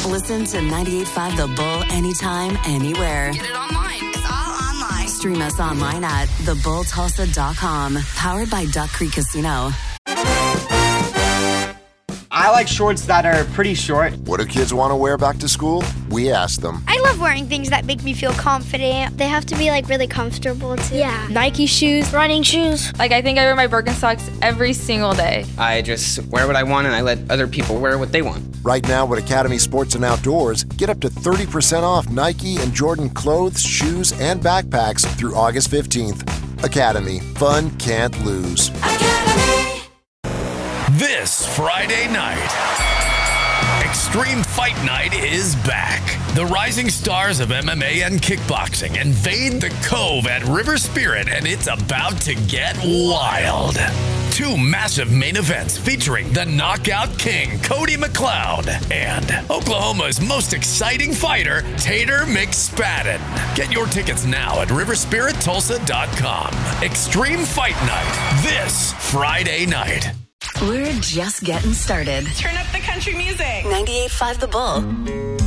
Listen to 98.5 The Bull anytime, anywhere. Get it online. It's all online. Stream us online at thebulltulsa.com. Powered by Duck Creek Casino. I like shorts that are pretty short. What do kids want to wear back to school? We asked them. I love wearing things that make me feel confident. They have to be like really comfortable too. Yeah. Nike shoes, running shoes. Like I think I wear my Birkenstocks every single day. I just wear what I want and I let other people wear what they want. Right now at Academy Sports and Outdoors, get up to 30% off Nike and Jordan clothes, shoes, and backpacks through August 15th. Academy. Fun can't lose. Academy. This Friday night, Extreme Fight Night is back. The rising stars of MMA and kickboxing invade the Cove at River Spirit, and it's about to get wild. Two massive main events featuring the Knockout King, Cody McLeod, and Oklahoma's most exciting fighter, Tater McSpadden. Get your tickets now at riverspirittulsa.com. Extreme Fight Night, this Friday night. We're just getting started. Turn up the country music. 98.5 The Bull.